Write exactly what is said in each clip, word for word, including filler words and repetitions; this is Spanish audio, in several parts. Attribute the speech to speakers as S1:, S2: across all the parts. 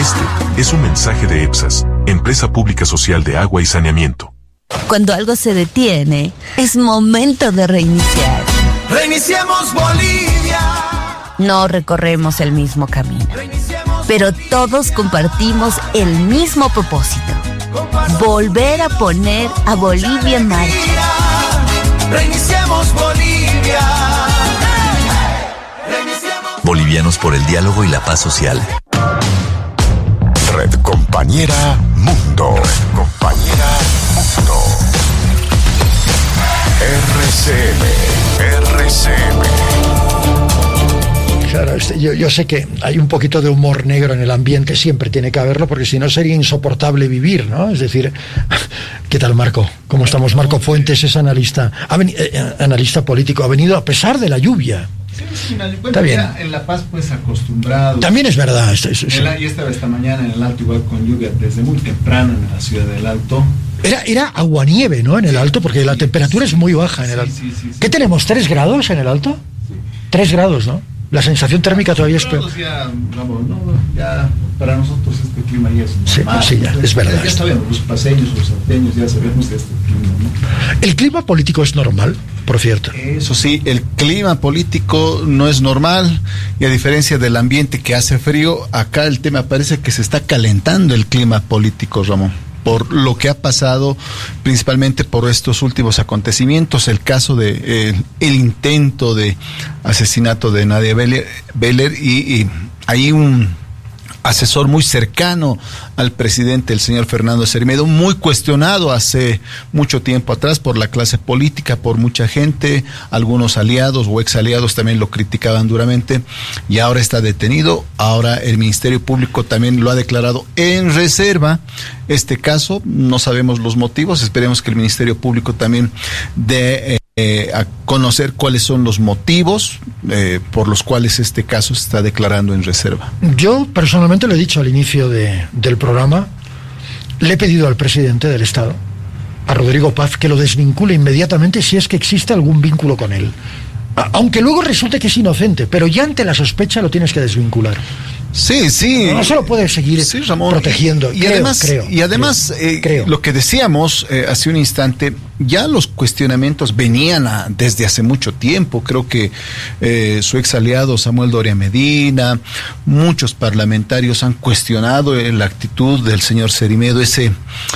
S1: Este es un mensaje de EPSAS, Empresa Pública Social de Agua y Saneamiento.
S2: Cuando algo se detiene, es momento de reiniciar.
S3: ¡Reiniciemos Bolivia!
S2: No recorremos el mismo camino, pero todos compartimos el mismo propósito: volver a poner a Bolivia en marcha.
S3: ¡Reiniciemos Bolivia!
S4: Bolivianos por el diálogo y la paz social.
S5: Red Compañera Mundo. Red Compañera Mundo. R C M. R C M.
S6: Claro, este, yo, yo sé que hay un poquito de humor negro en el ambiente, siempre tiene que haberlo, porque si no sería insoportable vivir, ¿no? Es decir, ¿qué tal, Marco? ¿Cómo estamos? Marco Fuentes es analista, ha veni- eh, analista político, ha venido a pesar de la lluvia.
S7: Sí, sí, bueno,
S6: está bien.
S7: En La Paz, pues, acostumbrado.
S6: También es verdad. Esto, eso, eso.
S7: Yo estaba esta mañana en el Alto, igual con lluvia, desde muy temprano en la ciudad del Alto.
S6: Era, era aguanieve, ¿no? En el Alto, porque la temperatura es muy baja en el Alto.
S7: Sí, sí, sí, sí.
S6: ¿Qué tenemos? ¿Tres grados en el Alto?
S7: Sí.
S6: Tres grados, ¿no? La sensación térmica todavía es peor.
S7: Ya, vamos, no, ya para nosotros este clima ya es normal.
S6: Sí, sí, ya, es verdad.
S7: Ya, ya sabemos, los paseños, los salteños, ya sabemos de este clima, ¿no?
S6: ¿El clima político es normal, por cierto?
S7: Eso sí, el clima político no es normal, y a diferencia del ambiente que hace frío, acá el tema parece que se está calentando el clima político, Ramón, por lo que ha pasado, principalmente por estos últimos acontecimientos, el caso de eh, el intento de asesinato de Nadia Beller, y, y hay un asesor muy cercano al presidente, el señor Fernando Cermedo, muy cuestionado hace mucho tiempo atrás por la clase política, por mucha gente, algunos aliados o ex aliados también lo criticaban duramente, y ahora está detenido. Ahora el Ministerio Público también lo ha declarado en reserva este caso, no sabemos los motivos, esperemos que el Ministerio Público también dé eh, Eh, a conocer cuáles son los motivos eh, por los cuales este caso se está declarando en reserva.
S6: Yo personalmente lo he dicho al inicio de, del programa, le he pedido al presidente del Estado, a Rodrigo Paz, que lo desvincule inmediatamente si es que existe algún vínculo con él. A, aunque luego resulte que es inocente, pero ya ante la sospecha lo tienes que desvincular.
S7: Sí, sí.
S6: No, no se lo puede seguir sí, Ramón, protegiendo.
S7: Y, y
S6: creo,
S7: además,
S6: creo,
S7: y además
S6: creo,
S7: eh,
S6: creo.
S7: lo que decíamos eh, hace un instante, ya los cuestionamientos venían a, desde hace mucho tiempo. Creo que eh, su ex aliado Samuel Doria Medina, muchos parlamentarios han cuestionado eh, la actitud del señor Cermedo, ese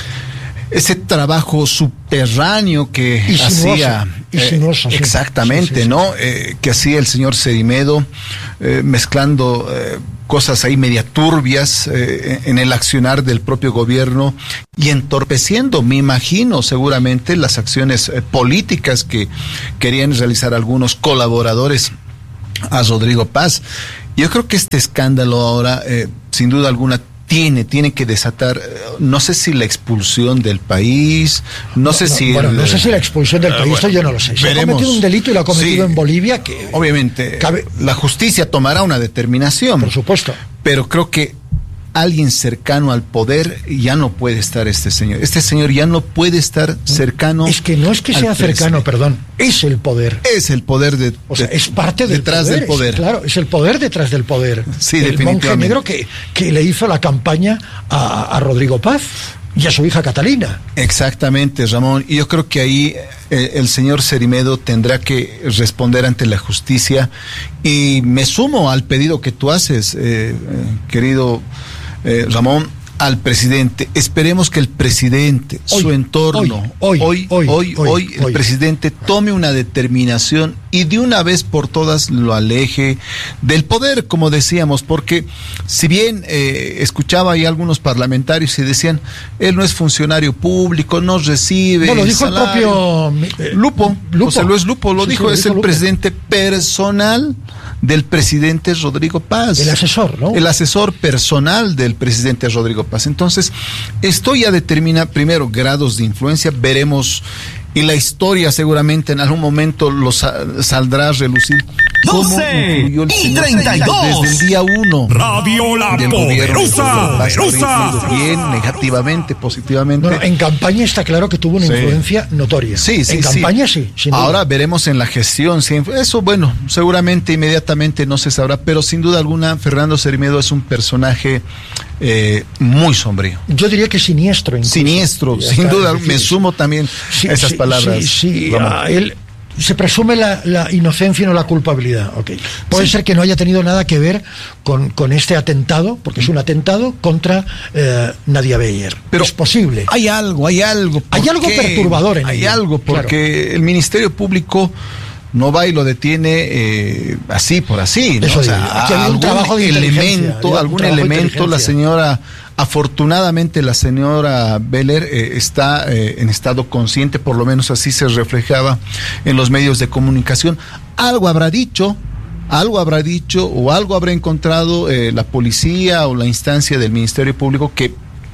S7: ese trabajo subterráneo que
S6: Insinuoso,
S7: hacía
S6: insinuoso,
S7: eh,
S6: sí.
S7: exactamente,
S6: sí, sí, sí.
S7: ¿no? Eh, que hacía el señor Cermedo, eh, mezclando eh, cosas ahí media turbias eh, en el accionar del propio gobierno y entorpeciendo, me imagino, seguramente las acciones eh, políticas que querían realizar algunos colaboradores a Rodrigo Paz. Yo creo que este escándalo ahora, eh, sin duda alguna, Tiene, tiene que desatar, no sé si la expulsión del país, no, no sé
S6: no,
S7: si...
S6: Bueno,
S7: el,
S6: no sé si la expulsión del país, bueno, esto yo no lo sé. Si veremos. Ha cometido un delito y lo ha cometido sí, en Bolivia, que...
S7: Obviamente, cabe, la justicia tomará una determinación.
S6: Por supuesto.
S7: Pero creo que alguien cercano al poder ya no puede estar este señor. Este señor ya no puede estar cercano.
S6: Es que no es que sea cercano, perdón, es el poder.
S7: Es el poder de,
S6: o sea,
S7: de
S6: es parte del
S7: detrás
S6: poder,
S7: del poder.
S6: Es, claro, es el poder detrás del poder.
S7: Sí,
S6: el
S7: definitivamente.
S6: monje negro que, que le hizo la campaña a, a Rodrigo Paz y a su hija Catalina.
S7: Exactamente, Ramón. Y yo creo que ahí eh, el señor Cermedo tendrá que responder ante la justicia. Y me sumo al pedido que tú haces, eh, eh, querido Eh, Ramón, al presidente. Esperemos que el presidente, hoy, su entorno, hoy, hoy, hoy, hoy, hoy, hoy el hoy. presidente tome una determinación y de una vez por todas lo aleje del poder, como decíamos, porque si bien eh, escuchaba ahí algunos parlamentarios y decían, él no es funcionario público, no recibe.
S6: No, lo dijo
S7: salario.
S6: el propio
S7: eh, Lupo,
S6: Lupo.
S7: José Luis Lupo lo sí, dijo, sí, lo es dijo el Lupo. Presidente personal del presidente Rodrigo Paz.
S6: El asesor, ¿no?
S7: El asesor personal del presidente Rodrigo Paz. Entonces, esto ya determina, primero, grados de influencia. Veremos y la historia seguramente en algún momento lo sa- saldrá a relucir.
S3: doce y treinta y dos.
S7: Desde el día uno.
S3: Radio La
S7: del gobierno.
S3: Poderosa.
S7: Va a estar
S3: Poderosa.
S7: influido bien, negativamente, positivamente.
S6: No, en campaña está claro que tuvo una
S7: Sí.
S6: influencia notoria.
S7: Sí, sí,
S6: en
S7: sí.
S6: campaña sí. sin duda.
S7: Ahora veremos en la gestión. Si eso, bueno, seguramente inmediatamente no se sabrá, pero sin duda alguna, Fernando Cermedo es un personaje eh, muy sombrío.
S6: Yo diría que siniestro. Incluso.
S7: Siniestro,
S6: Ya
S7: sin
S6: está,
S7: duda,
S6: es decir,
S7: me sumo también
S6: sí,
S7: a esas
S6: sí,
S7: palabras.
S6: Sí, sí,
S7: Ramón.
S6: a él se presume la, la inocencia y no la culpabilidad. Okay. Puede
S7: Sí.
S6: ser que no haya tenido nada que ver con, con este atentado, porque es un atentado contra eh, Nadia Beyer.
S7: Pero
S6: es posible.
S7: Hay algo, hay algo. ¿por
S6: Hay algo
S7: qué?
S6: perturbador en
S7: Hay
S6: ello.
S7: algo, porque el Ministerio Público no va y lo detiene eh, así por así, ¿no?
S6: Eso
S7: O sea,
S6: digo, aquí había un
S7: algún
S6: trabajo de inteligencia,
S7: elemento,
S6: había un
S7: algún
S6: trabajo de
S7: elemento, la
S6: inteligencia.
S7: señora, afortunadamente la señora Beller eh, está eh, en estado consciente, por lo menos así se reflejaba en los medios de comunicación. Algo habrá dicho, algo habrá dicho o algo habrá encontrado eh, la policía o la instancia del Ministerio Público que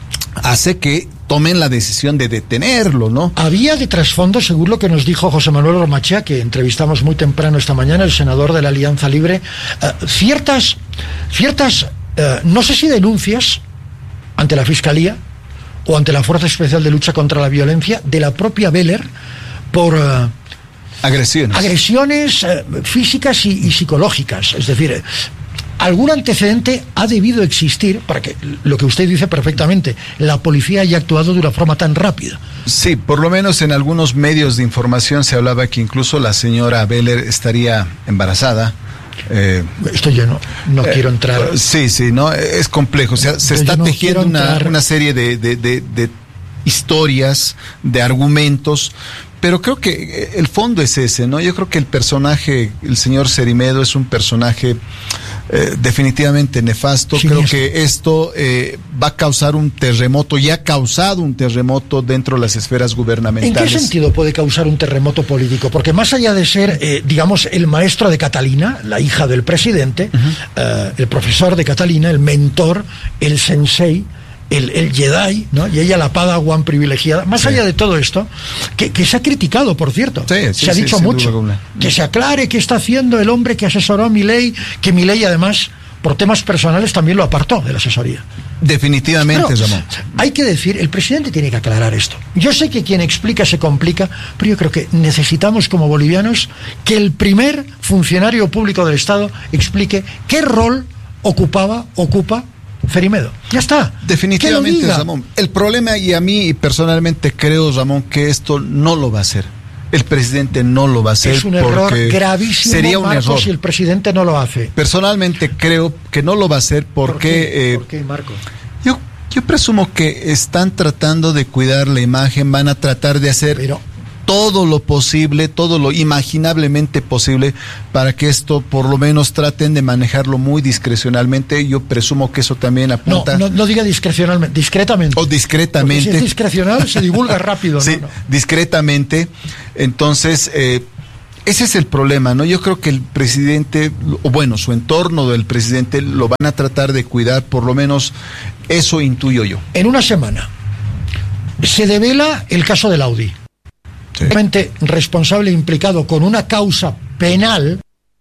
S7: hace que tomen la decisión de detenerlo, ¿no?
S6: Había de trasfondo, según lo que nos dijo José Manuel Ormachea, que entrevistamos muy temprano esta mañana, el senador de la Alianza Libre, eh, ciertas, ciertas, eh, no sé si denuncias ante la Fiscalía o ante la Fuerza Especial de Lucha contra la Violencia de la propia Beller por eh,
S7: Agresiones.
S6: agresiones eh, físicas y, y psicológicas. Es decir, eh, algún antecedente ha debido existir para que, lo que usted dice perfectamente, la policía haya actuado de una forma tan rápida.
S7: Sí, por lo menos en algunos medios de información se hablaba que incluso la señora Beller estaría embarazada. Eh,
S6: Esto yo no, no
S7: eh,
S6: quiero entrar.
S7: Sí, sí, no, es complejo. O sea, se
S6: Yo
S7: está
S6: no
S7: tejiendo
S6: quiero
S7: una,
S6: entrar.
S7: una serie de, de, de, de historias, de argumentos. Pero creo que el fondo es ese, ¿no? Yo creo que el personaje, el señor Cermedo, es un personaje eh, definitivamente nefasto.
S6: Sí,
S7: creo
S6: es.
S7: que esto eh, va a causar un terremoto, y ha causado un terremoto dentro de las esferas
S6: ¿En
S7: gubernamentales.
S6: qué sentido puede causar un terremoto político? Porque más allá de ser, eh, digamos, el maestro de Catalina, la hija del presidente, uh-huh. eh, el profesor de Catalina, el mentor, el sensei, El, el Jedi, ¿no? Y ella la Padawan privilegiada. Más sí. allá de todo esto, que, que se ha criticado, por cierto,
S7: sí, sí,
S6: se ha
S7: sí,
S6: dicho
S7: sí,
S6: mucho, que se aclare qué está haciendo el hombre que asesoró a Milei, que Milei además, por temas personales, también lo apartó de la asesoría.
S7: Definitivamente, Ramón.
S6: Hay que decir, el presidente tiene que aclarar esto. Yo sé que quien explica se complica, pero yo creo que necesitamos como bolivianos que el primer funcionario público del Estado explique qué rol ocupaba, ocupa Cermedo. Ya está.
S7: Definitivamente, Ramón. El problema, y a mí personalmente creo, Ramón, que esto no lo va a hacer. El presidente no lo va a hacer.
S6: Es un error gravísimo,
S7: sería un
S6: Marco,
S7: error.
S6: si el presidente no lo hace.
S7: Personalmente creo que no lo va a hacer porque...
S6: ¿Por qué,
S7: eh,
S6: ¿Por qué Marco?
S7: Yo, yo presumo que están tratando de cuidar la imagen, van a tratar de hacer... Pero, todo lo posible, todo lo imaginablemente posible para que esto por lo menos traten de manejarlo muy discrecionalmente. Yo presumo que eso también apunta...
S6: No, no, no diga discrecionalmente, discretamente.
S7: O discretamente.
S6: Porque si es discrecional se divulga rápido.
S7: Sí,
S6: no, no.
S7: discretamente. Entonces, eh, ese es el problema, ¿no? Yo creo que el presidente, o bueno, su entorno del presidente lo van a tratar de cuidar, por lo menos eso intuyo yo.
S6: En una semana se devela el caso del Audi. Sí. Responsable e implicado con una causa penal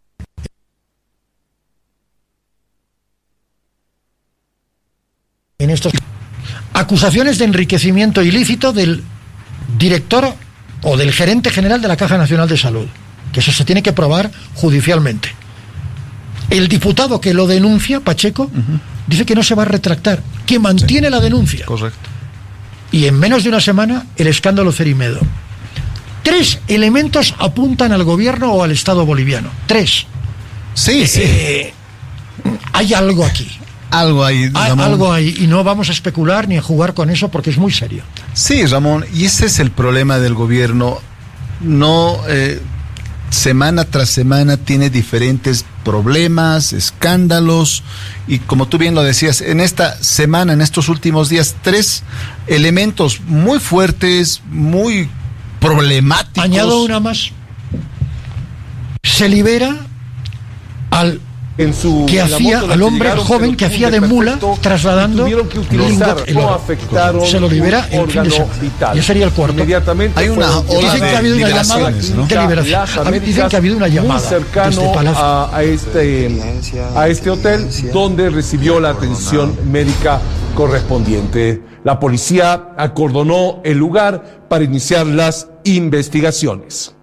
S6: en estos acusaciones de enriquecimiento ilícito del director o del gerente general de la Caja Nacional de Salud, que eso se tiene que probar judicialmente. El diputado que lo denuncia, Pacheco, uh-huh. dice que no se va a retractar, que mantiene sí. la denuncia.
S7: Correcto.
S6: Y en menos de una semana el escándalo Cermedo. Tres elementos apuntan al gobierno o al Estado boliviano. Tres.
S7: Sí,
S6: eh,
S7: sí.
S6: Eh, hay algo aquí.
S7: Algo hay,
S6: hay algo ahí, y no vamos a especular ni a jugar con eso porque es muy serio.
S7: Sí, Ramón, y ese es el problema del gobierno. No, eh, semana tras semana tiene diferentes problemas, escándalos, y como tú bien lo decías, en esta semana, en estos últimos días, tres elementos muy fuertes, muy problemáticos.
S6: Añado una más. Se libera al
S8: En su,
S6: que hacía al hombre joven que hacía de mula trasladando
S8: tuvieron que utilizar
S6: el oro.
S8: afectaron
S6: Se lo libera el fin de semana.
S8: vital.
S6: Y ese sería el cuarto.
S8: Inmediatamente
S7: hay una ola
S6: dicen que ha habido una llamada
S7: ¿no?
S6: de liberación. Dicen que ha habido una llamada
S8: muy cercano
S6: desde Palacio.
S8: a, a este a este hotel donde recibió la atención médica correspondiente. La policía acordonó el lugar para iniciar las investigaciones.